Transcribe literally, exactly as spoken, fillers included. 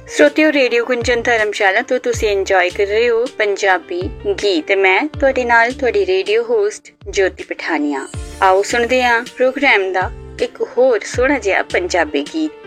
श्रोतियो radio Gunjan धर्मशाला तो तुसी enjoy कर रहे हो पंजाबी गीत ते मैं तुहाडे नाल तुहाडी रेडियो होस्ट ज्योति पठानिया। आओ सुनदे हां प्रोग्राम दा एक होर सोहना जिहा पंजाबी गीत।